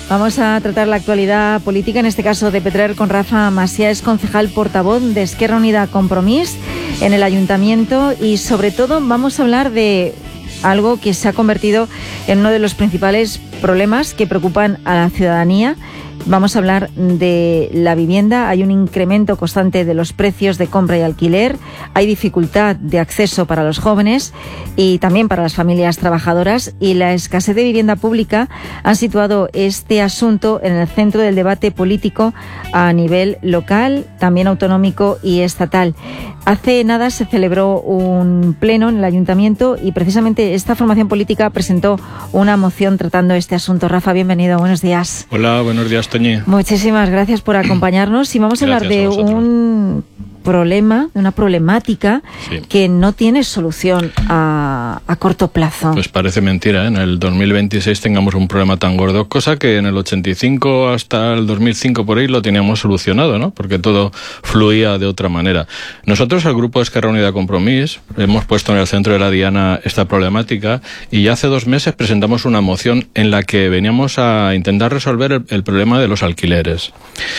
Vamos a tratar la actualidad política, en este caso de Petrer, con Rafa Macià, es concejal portavoz de Esquerra Unida Compromís en el Ayuntamiento, y sobre todo vamos a hablar de algo que se ha convertido en uno de los principales problemas que preocupan a la ciudadanía. Vamos a hablar de la vivienda. Hay un incremento constante de los precios de compra y alquiler, hay dificultad de acceso para los jóvenes y también para las familias trabajadoras, y la escasez de vivienda pública han situado este asunto en el centro del debate político a nivel local, también autonómico y estatal. Hace nada se celebró un pleno en el Ayuntamiento y precisamente esta formación política presentó una moción tratando este asunto. Rafa, bienvenido, buenos días. Hola, buenos días, Toñi. Muchísimas gracias por acompañarnos, y vamos a hablar de un problema, de una problemática que no tiene solución a corto plazo. Pues parece mentira, ¿eh? En el 2026 tengamos un problema tan gordo, cosa que en el 85 hasta el 2005 por ahí lo teníamos solucionado, ¿no? Porque todo fluía de otra manera. Nosotros, el grupo Esquerra Unida Compromís, hemos puesto en el centro de la diana esta problemática, y ya hace 2 meses presentamos una moción en la que veníamos a intentar resolver el problema de los alquileres.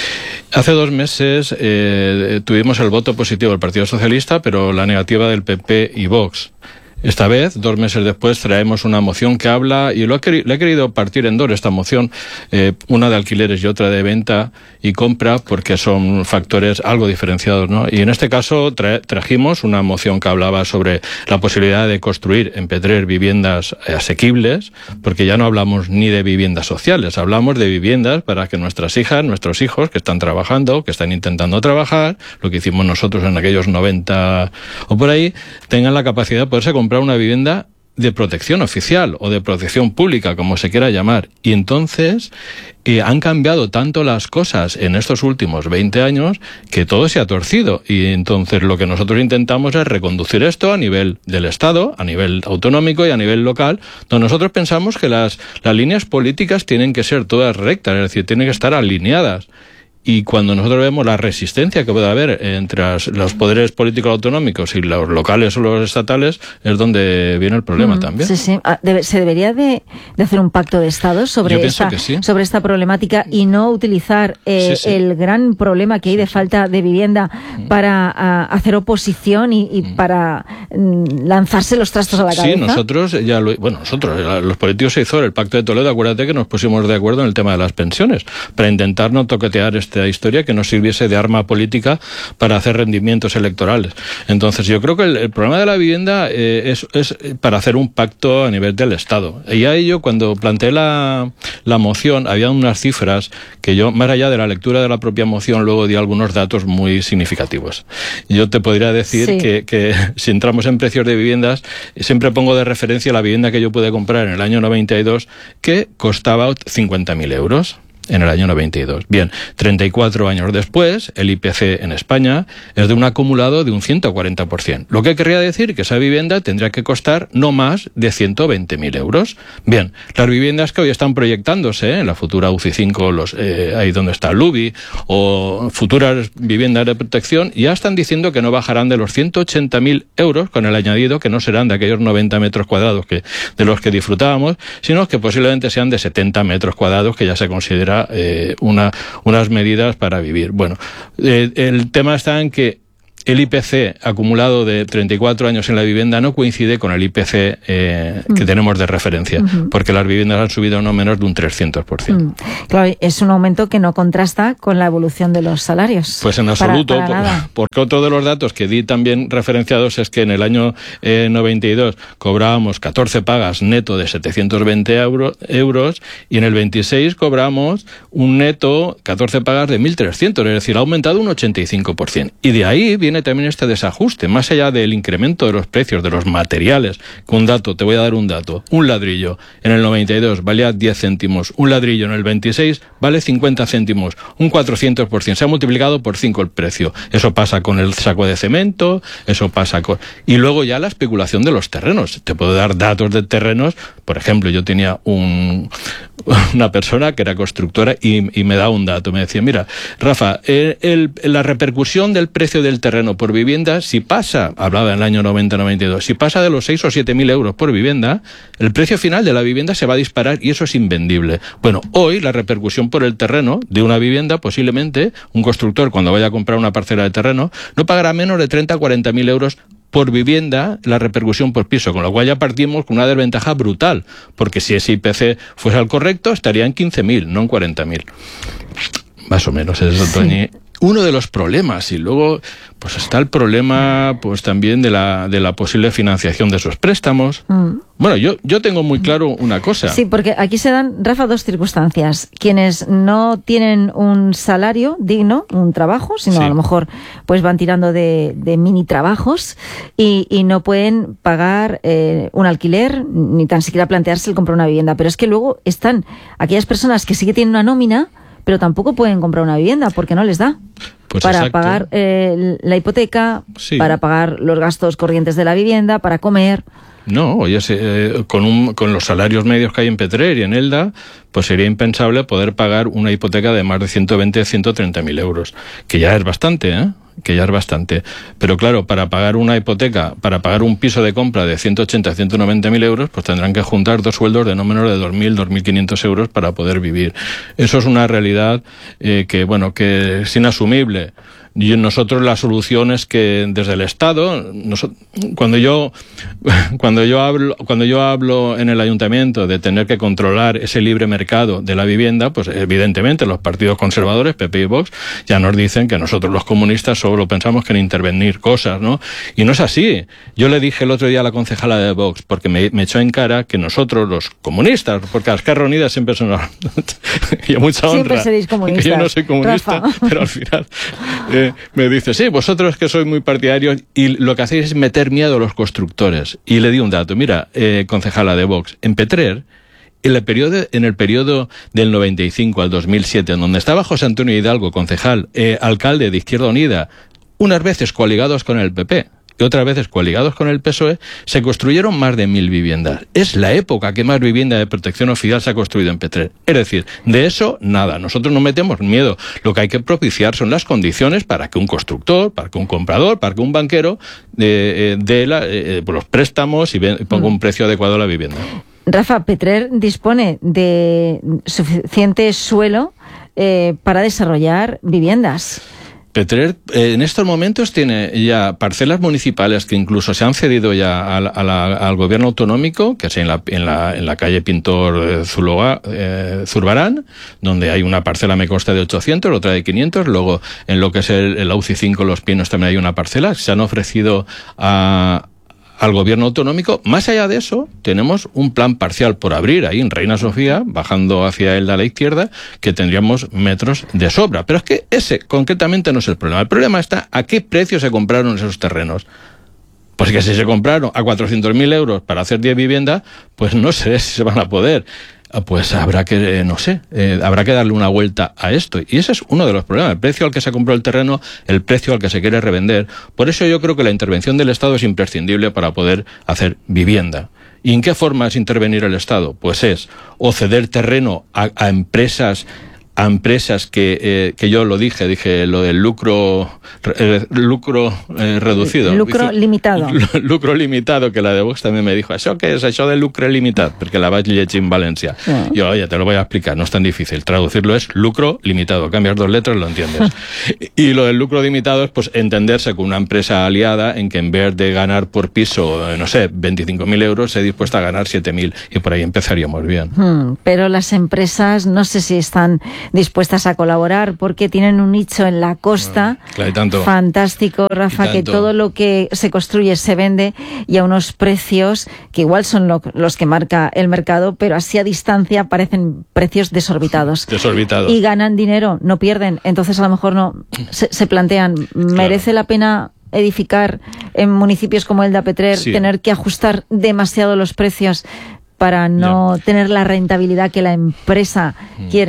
Hace 2 meses tuvimos el voto positivo del Partido Socialista, pero la negativa del PP y Vox. Esta vez, 2 meses después, traemos una moción que habla, y le he querido partir en 2 esta moción, una de alquileres y otra de venta y compra, porque son factores algo diferenciados, ¿no? Y en este caso trajimos una moción que hablaba sobre la posibilidad de construir en Petrer viviendas asequibles, porque ya no hablamos ni de viviendas sociales, hablamos de viviendas para que nuestras hijas, nuestros hijos que están trabajando, que están intentando trabajar, lo que hicimos nosotros en aquellos 90 o por ahí, tengan la capacidad de poderse comprar una vivienda de protección oficial o de protección pública, como se quiera llamar. Y entonces han cambiado tanto las cosas en estos últimos 20 años que todo se ha torcido. Y entonces lo que nosotros intentamos es reconducir esto a nivel del Estado, a nivel autonómico y a nivel local, donde nosotros pensamos que las líneas políticas tienen que ser todas rectas, es decir, tienen que estar alineadas. Y cuando nosotros vemos la resistencia que puede haber entre los poderes políticos autonómicos y los locales o los estatales, es donde viene el problema también. Sí, sí. ¿Se debería de hacer un pacto de Estado sobre esta problemática y no utilizar el gran problema que hay de falta de vivienda para hacer oposición y para lanzarse los trastos a la cabeza? Sí, nosotros, los políticos se hizo el Pacto de Toledo. Acuérdate que nos pusimos de acuerdo en el tema de las pensiones, para intentar no toquetear esta historia que nos sirviese de arma política para hacer rendimientos electorales. Entonces yo creo que el problema de la vivienda es para hacer un pacto a nivel del Estado. Y a ello, cuando planteé la moción, había unas cifras que yo, más allá de la lectura de la propia moción, luego di algunos datos muy significativos. Yo te podría decir que si entramos en precios de viviendas, siempre pongo de referencia la vivienda que yo pude comprar en el año 92, que costaba 50.000 euros. En el año 92. Bien, 34 años después, el IPC en España es de un acumulado de un 140%. Lo que querría decir que esa vivienda tendría que costar no más de 120.000 euros. Bien, las viviendas que hoy están proyectándose en la futura UCI 5, ahí donde está el UBI, o futuras viviendas de protección, ya están diciendo que no bajarán de los 180.000 euros, con el añadido que no serán de aquellos 90 metros cuadrados de los que disfrutábamos, sino que posiblemente sean de 70 metros cuadrados, que ya se considera unas medidas para vivir. Bueno, el tema está en que el IPC acumulado de 34 años en la vivienda no coincide con el IPC que tenemos de referencia, porque las viviendas han subido no menos de un 300%. Claro, es un aumento que no contrasta con la evolución de los salarios. Pues en absoluto, porque otro de los datos que di también referenciados es que en el año 92 cobrábamos 14 pagas neto de 720 euros, y en el 26 cobramos un neto 14 pagas de 1.300, es decir, ha aumentado un 85%. Y de ahí viene también este desajuste, más allá del incremento de los precios de los materiales. Te voy a dar un dato. Un ladrillo en el 92 valía 10 céntimos, un ladrillo en el 26 vale 50 céntimos, un 400%. Se ha multiplicado por 5 el precio. Eso pasa con el saco de cemento, eso pasa con... Y luego ya la especulación de los terrenos. Te puedo dar datos de terrenos. Por ejemplo, yo tenía una persona que era constructora y me da un dato. Me decía, mira, Rafa, la repercusión del precio del terreno por vivienda, si pasa, hablaba en el año 90-92, si pasa de los 6 o 7 mil euros por vivienda, el precio final de la vivienda se va a disparar y eso es invendible. Bueno, hoy la repercusión por el terreno de una vivienda, posiblemente un constructor cuando vaya a comprar una parcela de terreno no pagará menos de 30 o 40 mil euros por vivienda la repercusión por piso, con lo cual ya partimos con una desventaja brutal, porque si ese IPC fuese al correcto estaría en 15.000, no en 40.000. Más o menos, es eso, Toñi. Uno de los problemas, y luego pues está el problema pues también de la posible financiación de esos préstamos. Bueno, yo tengo muy claro una cosa. Sí, porque aquí se dan, Rafa, dos circunstancias. Quienes no tienen un salario digno, un trabajo, sino a lo mejor pues van tirando de mini trabajos y no pueden pagar un alquiler, ni tan siquiera plantearse el comprar una vivienda. Pero es que luego están aquellas personas que sí que tienen una nómina, pero tampoco pueden comprar una vivienda porque no les da. Pues para exacto. pagar la hipoteca, para pagar los gastos corrientes de la vivienda, para comer. No, oye, con los salarios medios que hay en Petrer y en Elda, pues sería impensable poder pagar una hipoteca de más de 120, 130.000 euros, que ya es bastante, que ya es bastante. Pero claro, para pagar una hipoteca, para pagar un piso de compra de 180, 190.000 euros, pues tendrán que juntar dos sueldos de no menos de 2.000, 2.500 euros para poder vivir. Eso es una realidad que es inasumible. Y nosotros la solución es que desde el Estado, cuando yo hablo en el ayuntamiento de tener que controlar ese libre mercado de la vivienda, pues evidentemente los partidos conservadores, PP y Vox, ya nos dicen que nosotros los comunistas solo pensamos que en intervenir cosas, ¿no? Y no es así. Yo le dije el otro día a la concejala de Vox, porque me echó en cara que nosotros los comunistas, porque a Esquerra Unida siempre son yo mucha honra, siempre seréis comunistas, que yo no soy comunista, Rafa. Pero al final me dice, sí, vosotros que sois muy partidarios y lo que hacéis es meter miedo a los constructores. Y le di un dato, mira, concejala de Vox, en Petrer, en el periodo del 95 al 2007, en donde estaba José Antonio Hidalgo, concejal, alcalde de Izquierda Unida, unas veces coaligados con el PP, y otras veces coaligados con el PSOE, se construyeron más de 1.000 viviendas. Es la época que más vivienda de protección oficial se ha construido en Petrer. Es decir, de eso nada. Nosotros no metemos miedo. Lo que hay que propiciar son las condiciones para que un constructor, para que un comprador, para que un banquero dé los préstamos y ponga un precio adecuado a la vivienda. Rafa, Petrer dispone de suficiente suelo para desarrollar viviendas. Petrer en estos momentos tiene ya parcelas municipales que incluso se han cedido ya al gobierno autonómico, que es en la calle Pintor Zurbarán, donde hay una parcela, me consta, de 800, otra de 500, luego en lo que es el UCI 5 Los Pinos también hay una parcela, se han ofrecido al gobierno autonómico. Más allá de eso, tenemos un plan parcial por abrir ahí en Reina Sofía, bajando hacia Elda a la izquierda, que tendríamos metros de sobra. Pero es que ese concretamente no es el problema. El problema está a qué precio se compraron esos terrenos. Pues que si se compraron a 400.000 euros para hacer 10 viviendas, pues no sé si se van a poder. Pues habrá que, habrá que darle una vuelta a esto. Y ese es uno de los problemas, el precio al que se compró el terreno, el precio al que se quiere revender. Por eso yo creo que la intervención del Estado es imprescindible para poder hacer vivienda. ¿Y en qué forma es intervenir el Estado? Pues es o ceder terreno a empresas que yo lo dije lo del lucro reducido. Lucro limitado. Lucro limitado, que la de Vox también me dijo, ¿eso qué es? Això de lucre limitat, perquè la vaig llegir en Valencia. Yo, oye, te lo voy a explicar, no es tan difícil. Traducirlo es lucro limitado, cambias 2 letras y lo entiendes. Y lo del lucro limitado es pues entenderse con una empresa aliada en que en vez de ganar por piso, 25.000 euros, se dispuesta a ganar 7.000 y por ahí empezaríamos bien. Pero las empresas no sé si están dispuestas a colaborar porque tienen un nicho en la costa fantástico, Rafa, que todo lo que se construye se vende y a unos precios que igual son los que marca el mercado, pero así a distancia parecen precios desorbitados. Y ganan dinero, no pierden. Entonces a lo mejor no se plantean, ¿merece la pena edificar en municipios como Elda, Petrer, tener que ajustar demasiado los precios para no tener la rentabilidad que la empresa quiere?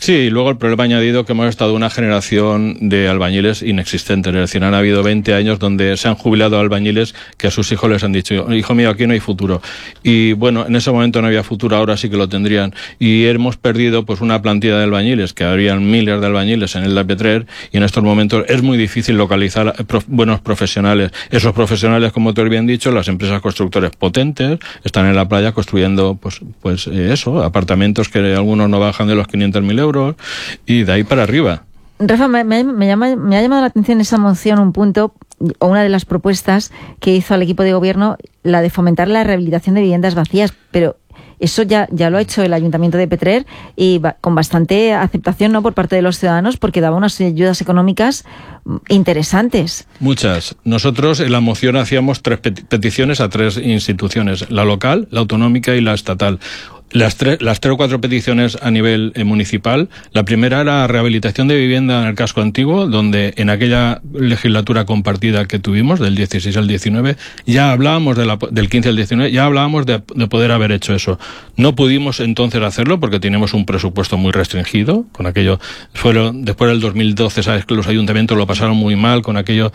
Sí, y luego el problema añadido que hemos estado una generación de albañiles inexistentes. Es decir, han habido 20 años donde se han jubilado albañiles que a sus hijos les han dicho, hijo mío, aquí no hay futuro. Y bueno, en ese momento no había futuro, ahora sí que lo tendrían. Y hemos perdido pues una plantilla de albañiles, que habrían miles de albañiles en el de Petrer, y en estos momentos es muy difícil localizar buenos profesionales. Esos profesionales, como tú bien dicho, las empresas constructores potentes están en la playa construyendo pues eso, apartamentos que algunos no bajan de los 500.000 euros y de ahí para arriba. Rafa, me ha llamado la atención esa moción, un punto o una de las propuestas que hizo el equipo de gobierno, la de fomentar la rehabilitación de viviendas vacías, pero eso ya lo ha hecho el Ayuntamiento de Petrer y con bastante aceptación, ¿no?, por parte de los ciudadanos, porque daba unas ayudas económicas interesantes. Muchas. Nosotros en la moción hacíamos 3 peticiones a 3 instituciones, la local, la autonómica y la estatal. Las 3 o 4 peticiones a nivel municipal. La primera era rehabilitación de vivienda en el casco antiguo, donde en aquella legislatura compartida que tuvimos, del 16 al 19, ya hablábamos del 15 al 19, ya hablábamos de poder haber hecho eso. No pudimos entonces hacerlo porque teníamos un presupuesto muy restringido, con aquello, después del 2012, sabes que los ayuntamientos lo pasaron muy mal con aquello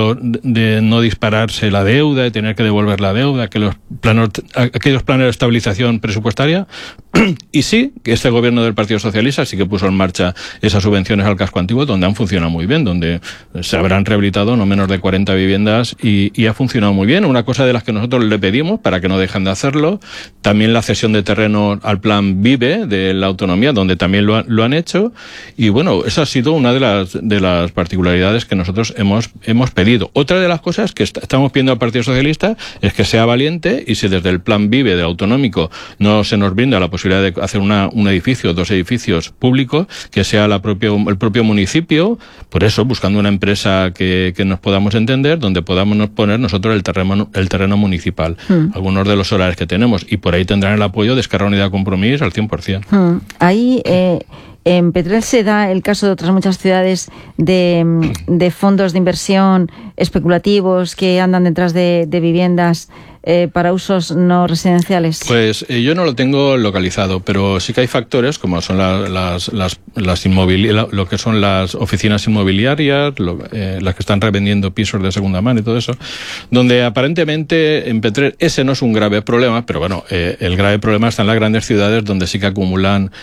de no dispararse la deuda, de tener que devolver la deuda, aquellos planes de estabilización presupuestaria. Y sí, que este gobierno del Partido Socialista sí que puso en marcha esas subvenciones al casco antiguo, donde han funcionado muy bien, donde se habrán rehabilitado no menos de 40 viviendas y ha funcionado muy bien. Una cosa de las que nosotros le pedimos para que no dejen de hacerlo, también la cesión de terreno al plan Vive de la autonomía, donde también lo han hecho. Y bueno, esa ha sido una de las particularidades que nosotros hemos pedido. Otra de las cosas que estamos pidiendo al Partido Socialista es que sea valiente, y si desde el plan Vive del autonómico no se nos brinda la posibilidad de hacer un edificio, 2 edificios públicos, que sea el propio municipio, por eso buscando una empresa que nos podamos entender, donde podamos poner nosotros el terreno municipal, algunos de los solares que tenemos, y por ahí tendrán el apoyo de Esquerra Unida Compromís al 100%. Ahí en Petrer se da el caso de otras muchas ciudades de fondos de inversión especulativos que andan detrás de viviendas para usos no residenciales. Pues yo no lo tengo localizado, pero sí que hay factores como son lo que son las oficinas inmobiliarias, las que están revendiendo pisos de segunda mano y todo eso, donde aparentemente en Petrer ese no es un grave problema, pero bueno, el grave problema está en las grandes ciudades, donde sí que acumulan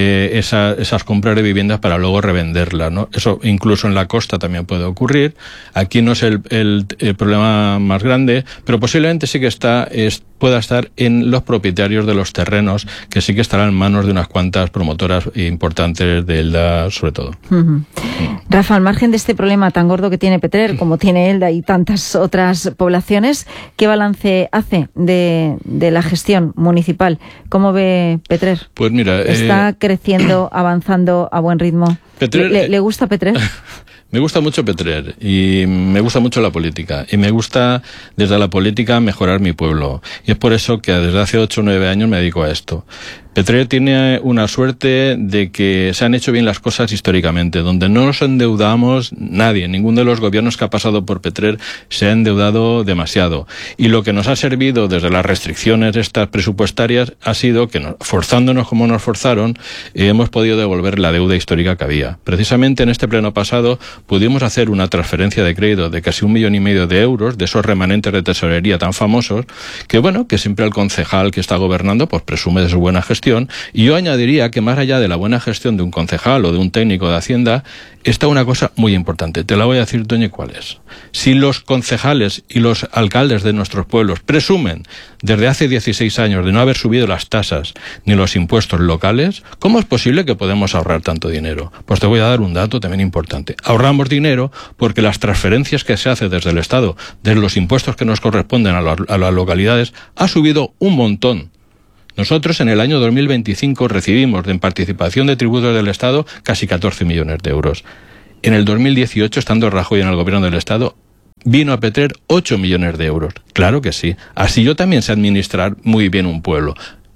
esas compras de viviendas para luego revenderlas, ¿no? Eso incluso en la costa también puede ocurrir. Aquí no es el problema más grande, pero posiblemente sí que pueda estar en los propietarios de los terrenos, que sí que estarán en manos de unas cuantas promotoras importantes de Elda, sobre todo. Rafa, al margen de este problema tan gordo que tiene Petrer, como tiene Elda y tantas otras poblaciones, ¿qué balance hace de la gestión municipal? ¿Cómo ve Petrer? Pues mira, ¿está creciendo, avanzando a buen ritmo? Petrer, ¿Le gusta Petrer? Me gusta mucho Petrer y me gusta mucho la política, y me gusta desde la política mejorar mi pueblo, y es por eso que desde hace 8 o 9 años me dedico a esto. Petrer tiene una suerte de que se han hecho bien las cosas históricamente, donde no nos endeudamos nadie, ninguno de los gobiernos que ha pasado por Petrer se ha endeudado demasiado, y lo que nos ha servido desde las restricciones estas presupuestarias ha sido que, forzándonos como nos forzaron, hemos podido devolver la deuda histórica que había. Precisamente en este pleno pasado pudimos hacer una transferencia de crédito de casi 1,5 millones de euros, de esos remanentes de tesorería tan famosos, que bueno, que siempre el concejal que está gobernando pues presume de su buena gestión. Y yo añadiría que más allá de la buena gestión de un concejal o de un técnico de Hacienda, está una cosa muy importante. Te la voy a decir, Toñi, cuál es. Si los concejales y los alcaldes de nuestros pueblos presumen desde hace 16 años de no haber subido las tasas ni los impuestos locales, ¿cómo es posible que podemos ahorrar tanto dinero? Pues te voy a dar un dato también importante. Ahorramos dinero porque las transferencias que se hacen desde el Estado, desde los impuestos que nos corresponden a las localidades, ha subido un montón. Nosotros en el año 2025 recibimos en participación de tributos del Estado casi 14 millones de euros. En el 2018, estando Rajoy en el gobierno del Estado, vino a Petrer 8 millones de euros. Claro que sí. Así yo también sé administrar muy bien un pueblo.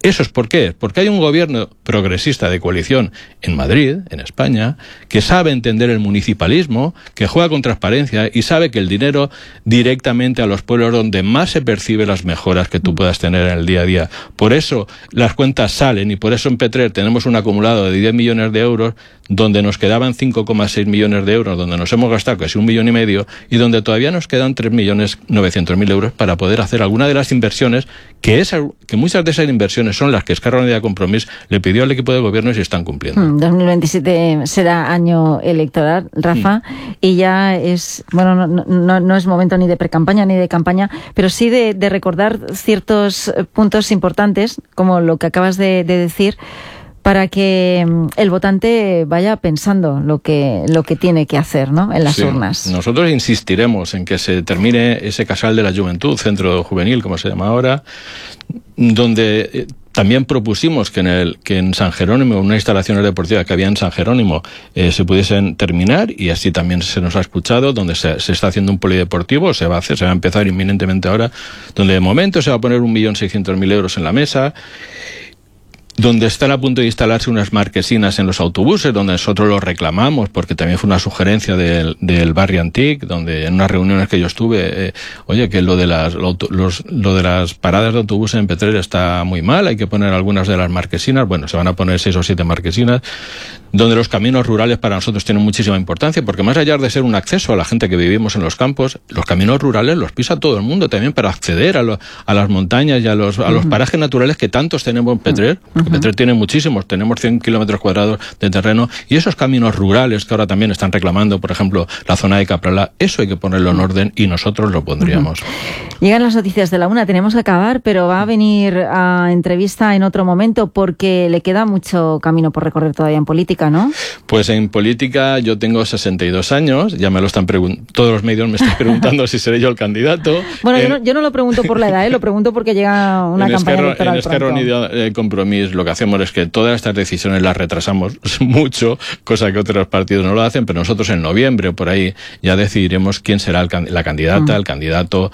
¿Eso es por qué? Porque hay un gobierno progresista de coalición en Madrid, en España, que sabe entender el municipalismo, que juega con transparencia y sabe que el dinero directamente a los pueblos donde más se percibe las mejoras que tú puedas tener en el día a día. Por eso las cuentas salen y por eso en Petrer tenemos un acumulado de 10 millones de euros donde nos quedaban 5,6 millones de euros, donde nos hemos gastado casi 1,5 millones y donde todavía nos quedan 3.900.000 euros para poder hacer alguna de las inversiones que muchas de esas inversiones son las que Esquerra Unida Compromís le pidió al equipo de gobierno y se están cumpliendo. 2027 será año electoral, Rafa, y ya es, bueno, no es momento ni de precampaña ni de campaña, pero sí de recordar ciertos puntos importantes, como lo que acabas de decir, para que el votante vaya pensando lo que tiene que hacer, ¿no?, en las urnas. Nosotros insistiremos en que se termine ese Casal de la Juventud, centro juvenil, como se llama ahora, donde también propusimos que en San Jerónimo, unas instalaciones deportivas que había en San Jerónimo, se pudiesen terminar, y así también se nos ha escuchado, donde se está haciendo un polideportivo, se va a empezar inminentemente ahora, donde de momento se va a poner 1.600.000 euros en la mesa, donde están a punto de instalarse unas marquesinas en los autobuses, donde nosotros lo reclamamos, porque también fue una sugerencia del Barri Antic, donde en unas reuniones que yo estuve, que lo de las paradas de autobuses en Petrer está muy mal, hay que poner algunas de las marquesinas, bueno, se van a poner 6 o 7 marquesinas, donde los caminos rurales para nosotros tienen muchísima importancia, porque más allá de ser un acceso a la gente que vivimos en los campos, los caminos rurales los pisa todo el mundo también para acceder a las montañas y a los parajes naturales que tantos tenemos en Petrer. Petrer tiene muchísimos, tenemos 100 kilómetros cuadrados de terreno, y esos caminos rurales que ahora también están reclamando, por ejemplo, la zona de Capralá, eso hay que ponerlo en orden y nosotros lo pondríamos. Llegan las noticias de la 1, tenemos que acabar, pero va a venir a entrevista en otro momento porque le queda mucho camino por recorrer todavía en política, ¿no? Pues en política yo tengo 62 años, ya me lo están todos los medios me están preguntando si seré yo el candidato. Bueno, yo no lo pregunto por la edad, lo pregunto porque llega una campaña electoral en Esquerra Unida Compromís lo que hacemos es que todas estas decisiones las retrasamos mucho, cosa que otros partidos no lo hacen, pero nosotros en noviembre o por ahí ya decidiremos quién será la candidata, el candidato,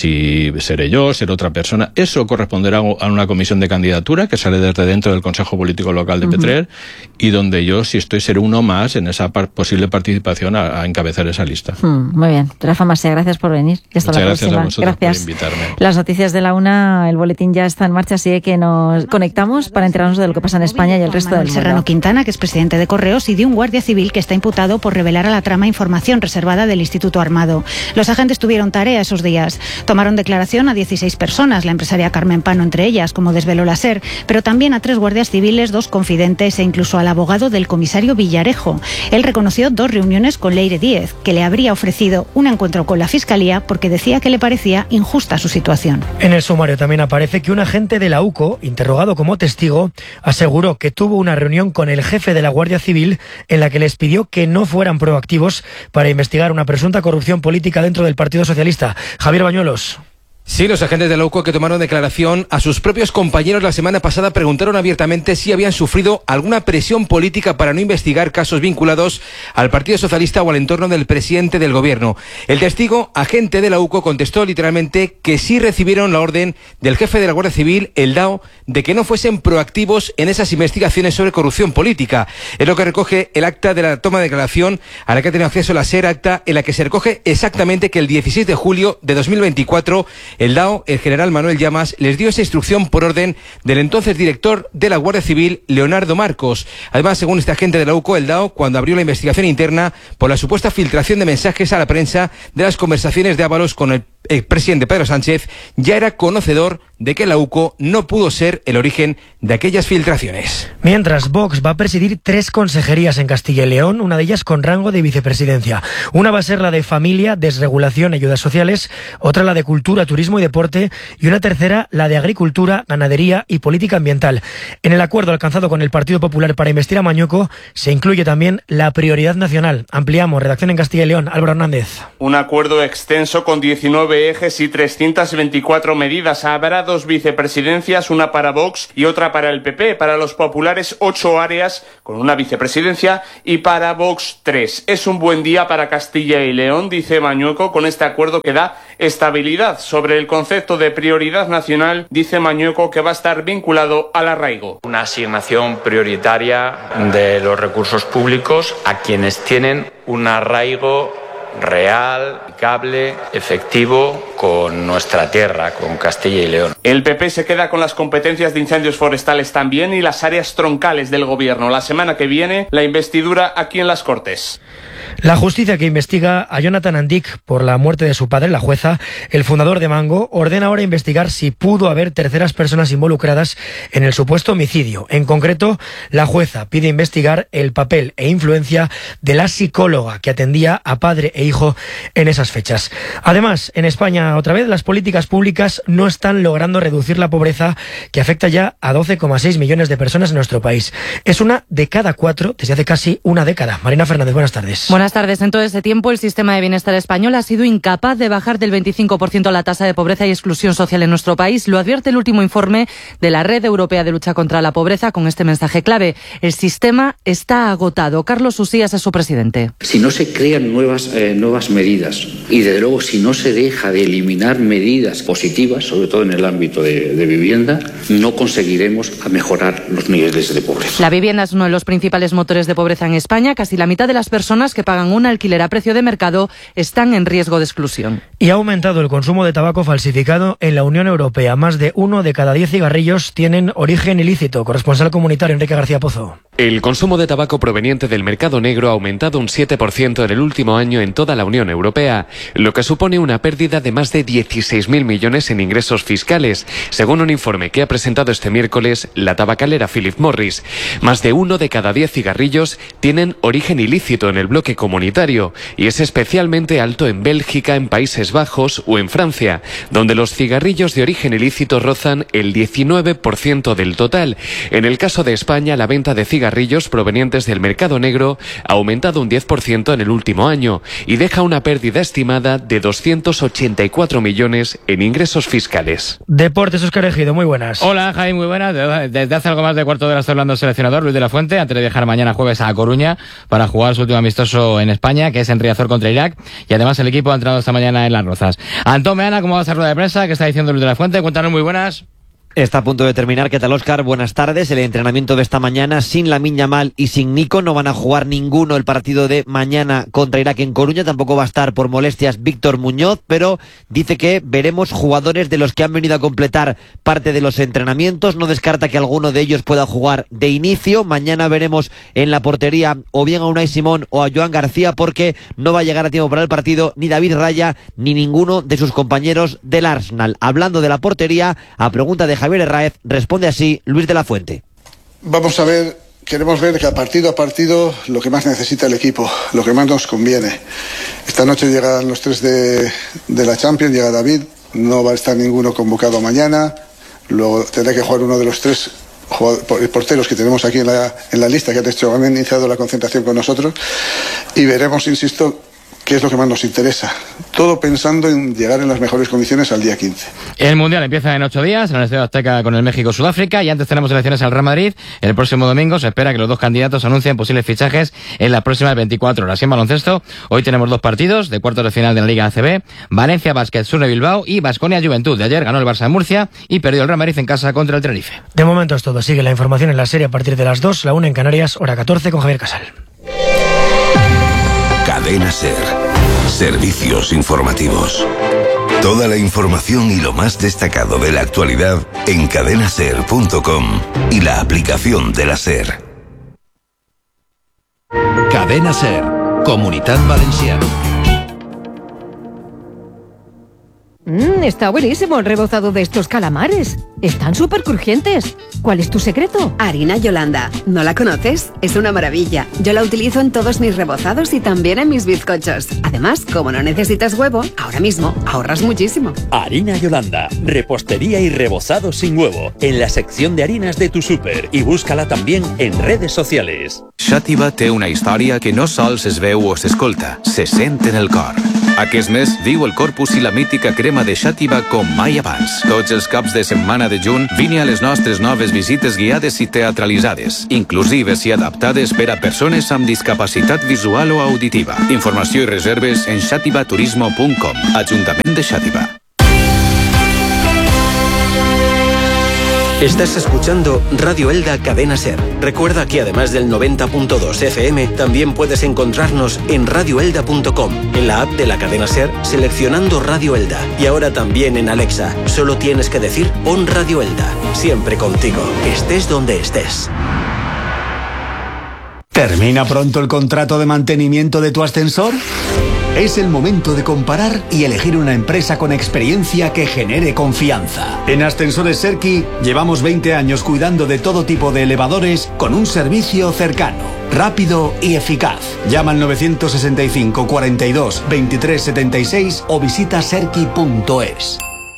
si seré yo, seré otra persona. Eso corresponderá a una comisión de candidatura que sale desde dentro del Consejo Político Local de Petrer, y donde yo, si seré uno más en esa posible participación a encabezar esa lista. Muy bien. Rafa Masia, gracias por venir. Y hasta la próxima. Gracias a vosotros por invitarme. Las noticias de la 1, el boletín ya está en marcha, así que nos conectamos para enterarnos de lo que pasa en España y el resto del mundo. Serrano Quintana, que es presidente de Correos, y de un guardia civil que está imputado por revelar a la trama información reservada del Instituto Armado. Los agentes tuvieron tarea esos días. Tomaron declaración a 16 personas, la empresaria Carmen Pano entre ellas, como desveló la SER, pero también a 3 guardias civiles, 2 confidentes e incluso al abogado del comisario Villarejo. Él reconoció 2 reuniones con Leire Díez, que le habría ofrecido un encuentro con la Fiscalía porque decía que le parecía injusta su situación. En el sumario también aparece que un agente de la UCO, interrogado como testigo, aseguró que tuvo una reunión con el jefe de la Guardia Civil en la que les pidió que no fueran proactivos para investigar una presunta corrupción política dentro del Partido Socialista. Javier Bañuelos. Sí, los agentes de la UCO que tomaron declaración a sus propios compañeros la semana pasada preguntaron abiertamente si habían sufrido alguna presión política para no investigar casos vinculados al Partido Socialista o al entorno del presidente del gobierno. El testigo, agente de la UCO, contestó literalmente que sí recibieron la orden del jefe de la Guardia Civil, el DAO, de que no fuesen proactivos en esas investigaciones sobre corrupción política. Es lo que recoge el acta de la toma de declaración a la que ha tenido acceso la SER, acta en la que se recoge exactamente que el 16 de julio de 2024 el DAO, el general Manuel Llamas, les dio esa instrucción por orden del entonces director de la Guardia Civil, Leonardo Marcos. Además, según este agente de la UCO, el DAO, cuando abrió la investigación interna por la supuesta filtración de mensajes a la prensa de las conversaciones de Ábalos con el presidente Pedro Sánchez, ya era conocedor de que la UCO no pudo ser el origen de aquellas filtraciones. Mientras, Vox va a presidir 3 consejerías en Castilla y León, una de ellas con rango de vicepresidencia. Una va a ser la de Familia, Desregulación y Ayudas Sociales, otra la de Cultura, Turismo y Deporte, y una tercera la de Agricultura, Ganadería y Política Ambiental. En el acuerdo alcanzado con el Partido Popular para investir a Mañueco se incluye también la prioridad nacional. Ampliamos, redacción en Castilla y León, Álvaro Hernández. Un acuerdo extenso con 19 9 ejes y 324 medidas. Habrá 2 vicepresidencias, una para Vox y otra para el PP. Para los populares, 8 áreas con una vicepresidencia y para Vox 3. Es un buen día para Castilla y León, dice Mañueco, con este acuerdo que da estabilidad. Sobre el concepto de prioridad nacional, dice Mañueco que va a estar vinculado al arraigo. Una asignación prioritaria de los recursos públicos a quienes tienen un arraigo real, aplicable, efectivo con nuestra tierra, con Castilla y León. El PP se queda con las competencias de incendios forestales también y las áreas troncales del gobierno. La semana que viene, la investidura aquí en las Cortes. La justicia que investiga a Jonathan Andic por la muerte de su padre, la jueza, el fundador de Mango, ordena ahora investigar si pudo haber terceras personas involucradas en el supuesto homicidio. En concreto, la jueza pide investigar el papel e influencia de la psicóloga que atendía a padre e hijo en esas fechas. Además, en España, otra vez, las políticas públicas no están logrando reducir la pobreza que afecta ya a 12,6 millones de personas en nuestro país. Es una de cada 4 desde hace casi una década. Marina Fernández, buenas tardes. Buenas tardes. En todo ese tiempo, el sistema de bienestar español ha sido incapaz de bajar del 25% la tasa de pobreza y exclusión social en nuestro país. Lo advierte el último informe de la Red Europea de Lucha contra la Pobreza con este mensaje clave. El sistema está agotado. Carlos Usías es su presidente. Si no se crean nuevas medidas y, desde luego, si no se deja de eliminar medidas positivas, sobre todo en el ámbito de vivienda, no conseguiremos mejorar los niveles de pobreza. La vivienda es uno de los principales motores de pobreza en España. Casi la mitad de las personas que pagan un alquiler a precio de mercado están en riesgo de exclusión. Y ha aumentado el consumo de tabaco falsificado en la Unión Europea. Más de 1 de cada 10 cigarrillos tienen origen ilícito. Corresponsal comunitario Enrique García Pozo. El consumo de tabaco proveniente del mercado negro ha aumentado un 7% en el último año en toda la Unión Europea, lo que supone una pérdida de más de 16.000 millones en ingresos fiscales, según un informe que ha presentado este miércoles la tabacalera Philip Morris. Más de 1 de cada 10 cigarrillos tienen origen ilícito en el bloque comunitario y es especialmente alto en Bélgica, en Países Bajos o en Francia, donde los cigarrillos de origen ilícito rozan el 19% del total. En el caso de España, la venta de cigarrillos provenientes del mercado negro ha aumentado un 10% en el último año y deja una pérdida estimada de 284 millones en ingresos fiscales. Deportes, Óscar Ejido, muy buenas. Hola, Jaime, muy buenas. Desde hace algo más de cuarto de hora está hablando el seleccionador Luis de la Fuente, antes de viajar mañana jueves a Coruña para jugar su último amistoso en España, que es en Riazor contra Irak, y además el equipo ha entrado esta mañana en Las Rozas. Antón Meana, ¿cómo va a ser rueda de prensa? ¿Qué está diciendo Luis de la Fuente? Cuéntanos, muy buenas. Está a punto de terminar. ¿Qué tal, Óscar? Buenas tardes. El entrenamiento de esta mañana sin Lamine Yamal y sin Nico. No van a jugar ninguno el partido de mañana contra Irak en Coruña. Tampoco va a estar por molestias Víctor Muñoz, pero dice que veremos jugadores de los que han venido a completar parte de los entrenamientos. No descarta que alguno de ellos pueda jugar de inicio. Mañana veremos en la portería o bien a Unai Simón o a Joan García, porque no va a llegar a tiempo para el partido ni David Raya ni ninguno de sus compañeros del Arsenal. Hablando de la portería, a pregunta de Javier Herráez, responde así Luis de la Fuente. Vamos a ver, queremos ver que partido a partido lo que más necesita el equipo, lo que más nos conviene. Esta noche llegan los 3 de la Champions, llega David, no va a estar ninguno convocado mañana, luego tendrá que jugar uno de los 3 porteros que tenemos aquí en la lista, que han iniciado la concentración con nosotros, y veremos, insisto, qué es lo que más nos interesa. Todo pensando en llegar en las mejores condiciones al día 15. El Mundial empieza en 8 días en el Estadio Azteca con el México-Sudáfrica, y antes tenemos elecciones al Real Madrid. El próximo domingo se espera que los 2 candidatos anuncien posibles fichajes en las próximas 24 horas. Y en baloncesto, hoy tenemos 2 partidos de cuartos de final de la Liga ACB. Valencia Basket Sur de Bilbao y Baskonia Juventud. De ayer ganó el Barça de Murcia y perdió el Real Madrid en casa contra el Tenerife. De momento es todo. Sigue la información en la serie a partir de las 2, la 1 en Canarias, hora 14 con Javier Casal. Cadena SER. Servicios informativos. Toda la información y lo más destacado de la actualidad en cadenaser.com y la aplicación de la SER. Cadena SER, Comunitat Valenciana. Está buenísimo el rebozado de estos calamares. Están súper crujientes. ¿Cuál es tu secreto? Harina Yolanda. ¿No la conoces? Es una maravilla. Yo la utilizo en todos mis rebozados y también en mis bizcochos. Además, como no necesitas huevo, ahora mismo ahorras muchísimo. Harina Yolanda. Repostería y rebozado sin huevo. En la sección de harinas de tu súper. Y búscala también en redes sociales. Xàtiva té una història que no sols es veu o s'escolta, se sent en el cor. Aquest mes, viu el Corpus i la mítica crema de Xàtiva com mai abans. Tots els caps de setmana de juny, vine a les nostres noves visites guiades i teatralitzades, inclusives i adaptades per a persones amb discapacitat visual o auditiva. Informació i reserves en xativaturismo.com. Ajuntament de Xàtiva. Estás escuchando Radio Elda Cadena Ser. Recuerda que además del 90.2 FM, también puedes encontrarnos en radioelda.com, en la app de la cadena Ser, seleccionando Radio Elda. Y ahora también en Alexa. Solo tienes que decir On Radio Elda. Siempre contigo, estés donde estés. ¿Termina pronto el contrato de mantenimiento de tu ascensor? Es el momento de comparar y elegir una empresa con experiencia que genere confianza. En Ascensores Serki llevamos 20 años cuidando de todo tipo de elevadores con un servicio cercano, rápido y eficaz. Llama al 965 42 23 76 o visita serki.es.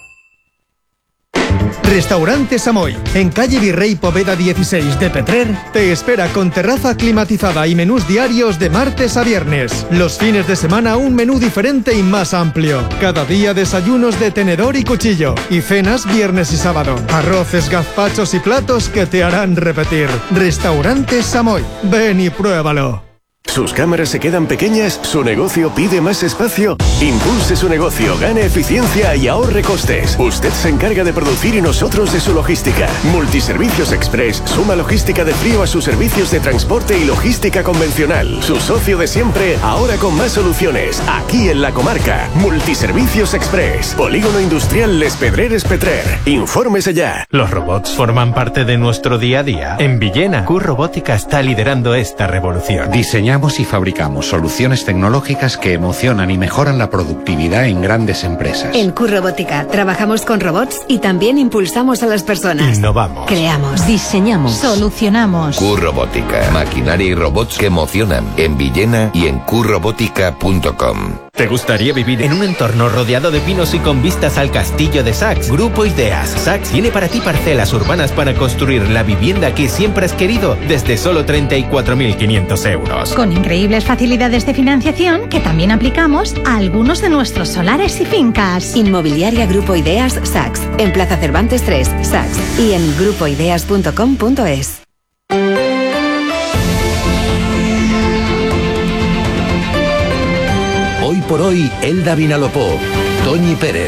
Restaurante Samoy, en calle Virrey Poveda 16 de Petrer, te espera con terraza climatizada y menús diarios de martes a viernes. Los fines de semana un menú diferente y más amplio. Cada día desayunos de tenedor y cuchillo. Y cenas viernes y sábado. Arroces, gazpachos y platos que te harán repetir. Restaurante Samoy, ven y pruébalo. ¿Sus cámaras se quedan pequeñas? ¿Su negocio pide más espacio? Impulse su negocio, gane eficiencia y ahorre costes. Usted se encarga de producir y nosotros de su logística. Multiservicios Express suma logística de frío a sus servicios de transporte y logística convencional. Su socio de siempre, ahora con más soluciones. Aquí en la comarca. Multiservicios Express. Polígono Industrial Les Pedreres Petrer. Infórmese ya. Los robots forman parte de nuestro día a día. En Villena, Q-Robótica está liderando esta revolución. Diseñamos y fabricamos soluciones tecnológicas que emocionan y mejoran la productividad en grandes empresas. En Q-Robótica trabajamos con robots y también impulsamos a las personas. Innovamos. Creamos. Diseñamos. Solucionamos. Q-Robótica. Maquinaria y robots que emocionan. En Villena y en qrobótica.com. ¿Te gustaría vivir en un entorno rodeado de pinos y con vistas al castillo de Sachs? Grupo Ideas. Sachs tiene para ti parcelas urbanas para construir la vivienda que siempre has querido desde solo 34.500 euros. Con increíbles facilidades de financiación que también aplicamos a algunos de nuestros solares y fincas. Inmobiliaria Grupo Ideas Sachs, en Plaza Cervantes 3, Sachs, y en grupoideas.com.es. Hoy por hoy, Elda Vinalopó, Toñi Pérez.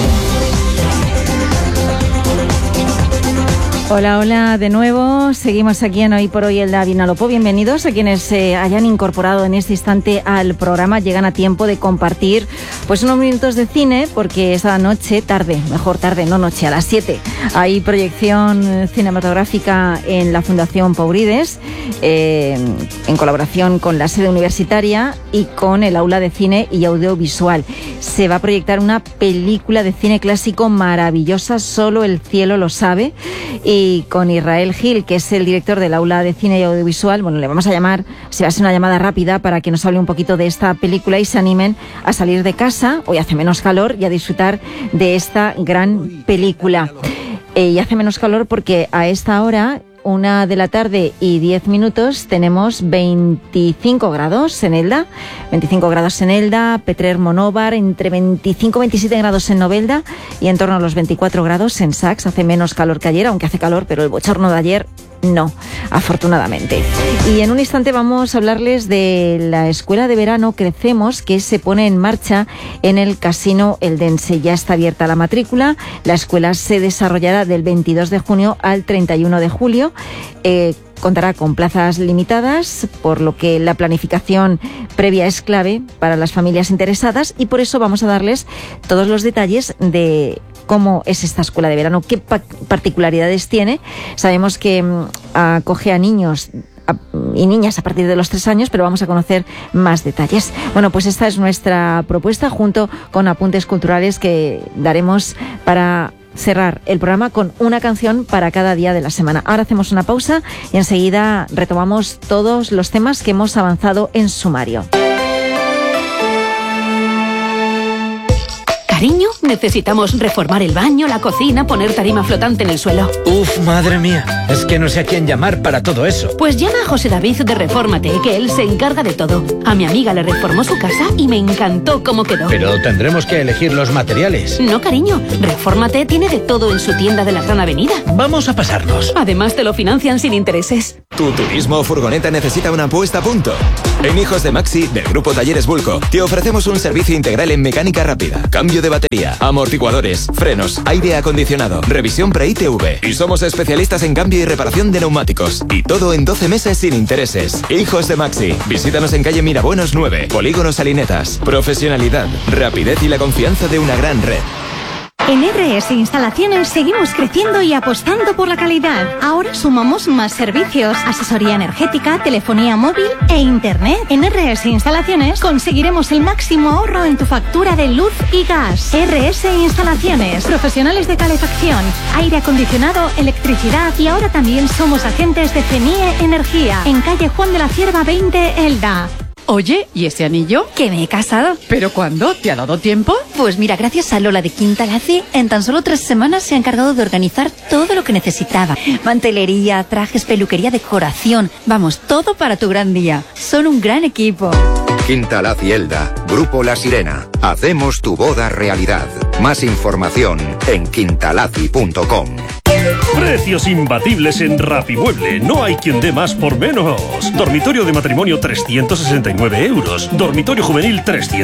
Hola, hola de nuevo. Seguimos aquí en Hoy por Hoy Elda Vinalopó. Bienvenidos a quienes se hayan incorporado en este instante al programa. Llegan a tiempo de compartir pues unos minutos de cine, porque esta noche, mejor tarde, no noche, a las 7, hay proyección cinematográfica en la Fundación Pourrides, en colaboración con la sede universitaria y con el aula de cine y audiovisual. Se va a proyectar una película de cine clásico maravillosa, Solo el cielo lo sabe, y con Israel Gil, que es el director del aula de cine y audiovisual. Bueno, le vamos a llamar, se va a hacer una llamada rápida para que nos hable un poquito de esta película y se animen a salir de casa, hoy hace menos calor, y a disfrutar de esta gran película. Y hace menos calor porque a esta hora, 1 de la tarde y 10 minutos, tenemos 25 grados en Elda. 25 grados en Elda, Petrer, Monóvar, entre 25 y 27 grados en Novelda y en torno a los 24 grados en Sachs. Hace menos calor que ayer, aunque hace calor, pero el bochorno de ayer no, afortunadamente. Y en un instante vamos a hablarles de la escuela de verano Crecemos, que se pone en marcha en el Casino Eldense. Ya está abierta la matrícula. La escuela se desarrollará del 22 de junio al 31 de julio. Contará con plazas limitadas, por lo que la planificación previa es clave para las familias interesadas, y por eso vamos a darles todos los detalles de cómo es esta escuela de verano, qué particularidades tiene. Sabemos que acoge a niños y niñas a partir de los 3 años, pero vamos a conocer más detalles. Bueno, pues esta es nuestra propuesta, junto con apuntes culturales que daremos para cerrar el programa con una canción para cada día de la semana. Ahora hacemos una pausa y enseguida retomamos todos los temas que hemos avanzado en sumario. Cariño, necesitamos reformar el baño, la cocina, poner tarima flotante en el suelo. Uf, madre mía, es que no sé a quién llamar para todo eso. Pues llama a José David de Refórmate, que él se encarga de todo. A mi amiga le reformó su casa y me encantó cómo quedó. Pero tendremos que elegir los materiales. No, cariño, Refórmate tiene de todo en su tienda de la Gran Avenida. Vamos a pasarnos. Además te lo financian sin intereses. Tu turismo o furgoneta necesita una puesta a punto. En Hijos de Maxi, del Grupo Talleres Bulco, te ofrecemos un servicio integral en mecánica rápida, cambio de batería, amortiguadores, frenos, aire acondicionado, revisión pre-ITV. Y somos especialistas en cambio y reparación de neumáticos. Y todo en 12 meses sin intereses. Hijos de Maxi. Visítanos en calle Mirabuenos 9, Polígono Salinetas. Profesionalidad, rapidez y la confianza de una gran red. En RS Instalaciones seguimos creciendo y apostando por la calidad. Ahora sumamos más servicios, asesoría energética, telefonía móvil e internet. En RS Instalaciones conseguiremos el máximo ahorro en tu factura de luz y gas. RS Instalaciones, profesionales de calefacción, aire acondicionado, electricidad y ahora también somos agentes de CENIE Energía. En calle Juan de la Cierva 20, Elda. Oye, ¿y ese anillo? Que me he casado. ¿Pero cuándo? ¿Te ha dado tiempo? Pues mira, gracias a Lola de Quinta Laci, en tan solo 3 semanas se ha encargado de organizar todo lo que necesitaba. Mantelería, trajes, peluquería, decoración. Vamos, todo para tu gran día. Son un gran equipo. Quinta Laci Elda, Grupo La Sirena. Hacemos tu boda realidad. Más información en quintalaci.com. Precios imbatibles en Rapimueble. No hay quien dé más por menos. Dormitorio de matrimonio 369 euros. Dormitorio juvenil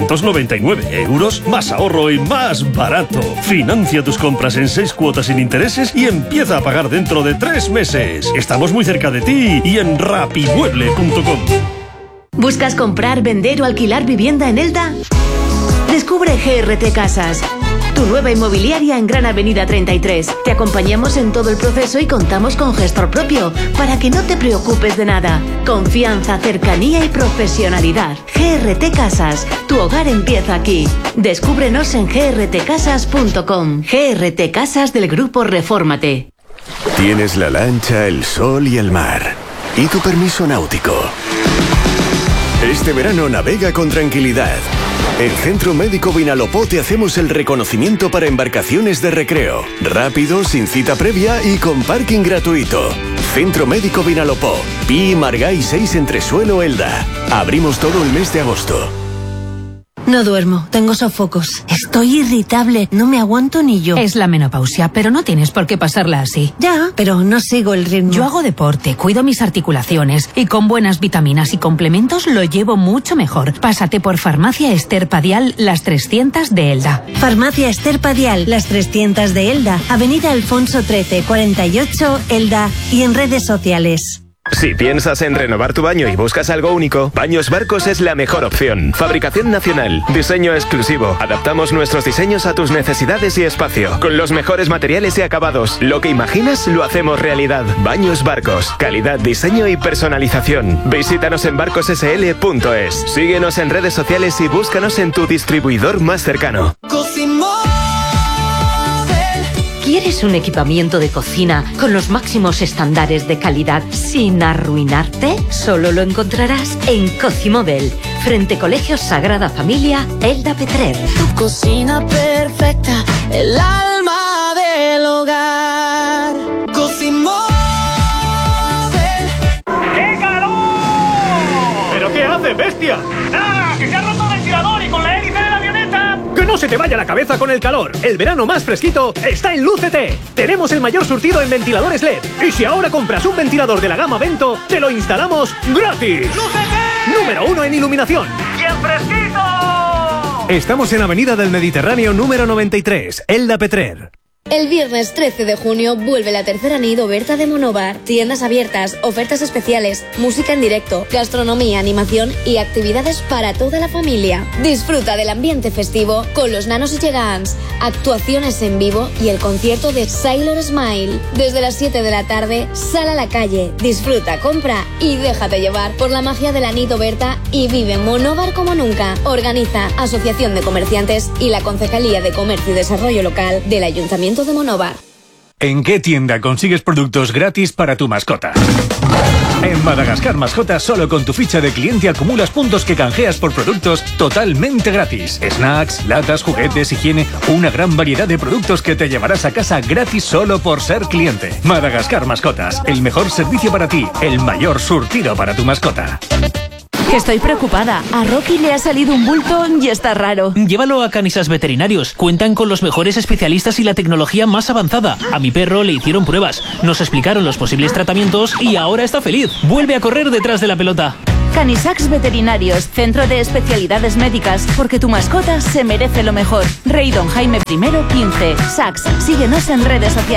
399 euros. Más ahorro y más barato. Financia tus compras en 6 cuotas sin intereses y empieza a pagar dentro de 3 meses. Estamos muy cerca de ti y en rapimueble.com. ¿Buscas comprar, vender o alquilar vivienda en Elda? Descubre GRT Casas, tu nueva inmobiliaria en Gran Avenida 33. Te acompañamos en todo el proceso y contamos con gestor propio para que no te preocupes de nada. Confianza, cercanía y profesionalidad. GRT Casas, tu hogar empieza aquí. Descúbrenos en grtcasas.com. GRT Casas del Grupo Refórmate. Tienes la lancha, el sol y el mar. ¿Y tu permiso náutico? Este verano navega con tranquilidad. En Centro Médico Vinalopó te hacemos el reconocimiento para embarcaciones de recreo. Rápido, sin cita previa y con parking gratuito. Centro Médico Vinalopó. Pi Margall 6 Entresuelo, Elda. Abrimos todo el mes de agosto. No duermo, tengo sofocos. Estoy irritable, no me aguanto ni yo. Es la menopausia, pero no tienes por qué pasarla así. Ya, pero no sigo el ritmo. Yo hago deporte, cuido mis articulaciones y con buenas vitaminas y complementos lo llevo mucho mejor. Pásate por Farmacia Ester Padial, Las 300 de Elda. Farmacia Ester Padial, Las 300 de Elda, Avenida Alfonso 13, 48, Elda y en redes sociales. Si piensas en renovar tu baño y buscas algo único, Baños Barcos es la mejor opción. Fabricación nacional, diseño exclusivo. Adaptamos nuestros diseños a tus necesidades y espacio, con los mejores materiales y acabados. Lo que imaginas lo hacemos realidad. Baños Barcos, calidad, diseño y personalización. Visítanos en barcossl.es. Síguenos en redes sociales y búscanos en tu distribuidor más cercano. ¿Quieres un equipamiento de cocina con los máximos estándares de calidad sin arruinarte? Solo lo encontrarás en Cocimóvel, frente Colegio Sagrada Familia, Elda Petrer. Tu cocina perfecta, el alma del hogar. Cocimóvel. ¡Qué calor! ¿Pero qué hace, bestia? ¡Nada! ¡Que se ha roto el ventilador y con la hélice de la avioneta! ¡Que no se te vaya la cabeza con el calor! El verano más fresquito está en Lucete. Tenemos el mayor surtido en ventiladores LED. Y si ahora compras un ventilador de la gama Vento, te lo instalamos gratis. ¡Lucete! Número 1 en iluminación. ¡Y en fresquito! Estamos en Avenida del Mediterráneo número 93, Elda Petrer. El viernes 13 de junio vuelve la tercera Nido Berta de Monóvar. Tiendas abiertas, ofertas especiales, música en directo, gastronomía, animación y actividades para toda la familia. Disfruta del ambiente festivo con los Nanos y Gegants, actuaciones en vivo y el concierto de Sailor Smile. Desde las 7 de la tarde, sal a la calle, disfruta, compra y déjate llevar por la magia de la Nido Berta y vive Monóvar como nunca. Organiza Asociación de Comerciantes y la Concejalía de Comercio y Desarrollo Local del Ayuntamiento de Monóvar. ¿En qué tienda consigues productos gratis para tu mascota? En Madagascar Mascotas, solo con tu ficha de cliente acumulas puntos que canjeas por productos totalmente gratis. Snacks, latas, juguetes, higiene, una gran variedad de productos que te llevarás a casa gratis solo por ser cliente. Madagascar Mascotas, el mejor servicio para ti, el mayor surtido para tu mascota. Estoy preocupada. A Rocky le ha salido un bulto y está raro. Llévalo a Canisas Veterinarios. Cuentan con los mejores especialistas y la tecnología más avanzada. A mi perro le hicieron pruebas, nos explicaron los posibles tratamientos y ahora está feliz. Vuelve a correr detrás de la pelota. Canisax Veterinarios, centro de especialidades médicas, porque tu mascota se merece lo mejor. Rey Don Jaime I, 15. Sax, síguenos en redes sociales.